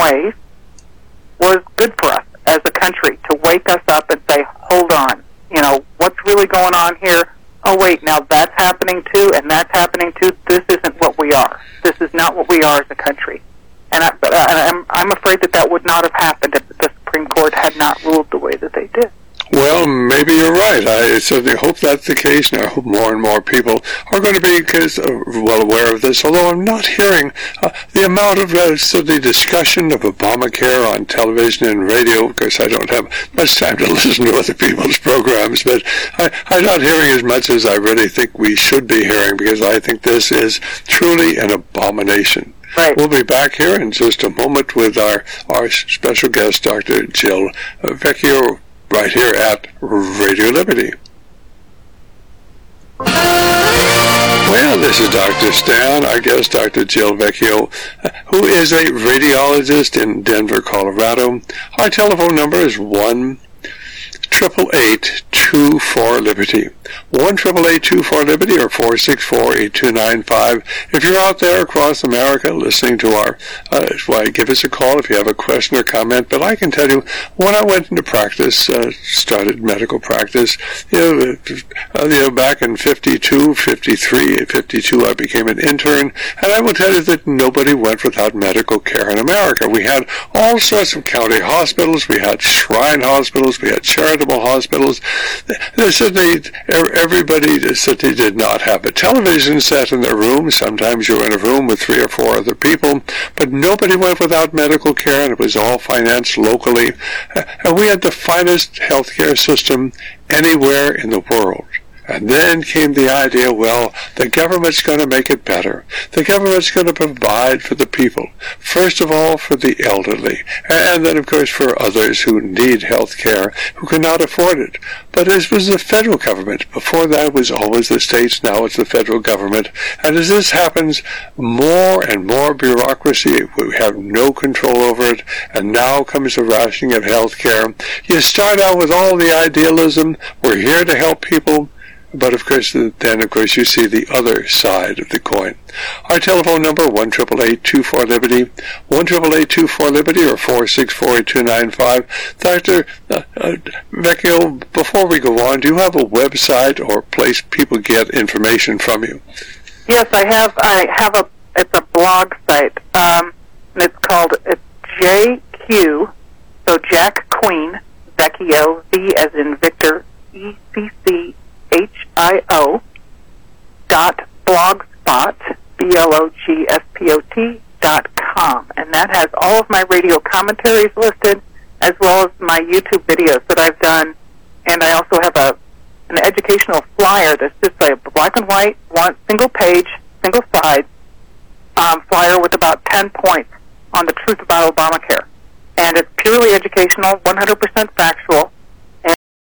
ways, was good for us as a country to wake us up and say, hold on, what's really going on here? Oh, wait, now that's happening too, and that's happening too. This isn't what we are. This is not what we are as a country. And I'm afraid that would not have happened if the Supreme Court had not ruled the way that they did. Well, maybe you're right. I certainly hope that's the case, and I hope more and more people are going to be well aware of this, although I'm not hearing the amount of certainly discussion of Obamacare on television and radio, because I don't have much time to listen to other people's programs, but I'm not hearing as much as I really think we should be hearing, because I think this is truly an abomination. Right. We'll be back here in just a moment with our special guest, Dr. Jill Vecchio, right here at Radio Liberty. Well, this is Dr. Stan, our guest, Dr. Jill Vecchio, who is a radiologist in Denver, Colorado. Our telephone number is 1-888-24-LIBERTY. 1-888-24-LIBERTY or 464-8295. If you're out there across America listening to our, give us a call if you have a question or comment. But I can tell you, when I went into practice, started medical practice, back in 52, 53, 52, I became an intern, and I will tell you that nobody went without medical care in America. We had all sorts of county hospitals, we had shrine hospitals, we had charitable hospitals. They said everybody said they did not have a television set in their room. Sometimes you were in a room with 3 or 4 other people, but nobody went without medical care, and it was all financed locally. And we had the finest healthcare system anywhere in the world. And then came the idea, well, the government's going to make it better. The government's going to provide for the people. First of all, for the elderly. And then, of course, for others who need health care, who cannot afford it. But this was the federal government. Before that, it was always the states. Now it's the federal government. And as this happens, more and more bureaucracy. We have no control over it. And now comes the rationing of health care. You start out with all the idealism. We're here to help people. But of course, then of course you see the other side of the coin. Our telephone number, 1-888-24-LIBERTY, 1-888-24-LIBERTY or 464-8295. Dr. Vecchio, before we go on, do you have a website or place people get information from you? Yes, I have it's a blog site, and it's called JQ, so Jack Queen, Vecchio, V as in Victor, ECCHIO, .blogspot, BLOGSPOT.com, and that has all of my radio commentaries listed, as well as my YouTube videos that I've done, and I also have an educational flyer that's just a black and white, single page, single side flyer with about 10 points on the truth about Obamacare, and it's purely educational, 100% factual.